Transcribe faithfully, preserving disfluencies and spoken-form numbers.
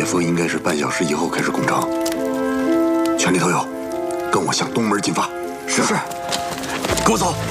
峰应该是半小时以后开始攻城，全力投入，跟我向东门进发。 是是， 跟我走。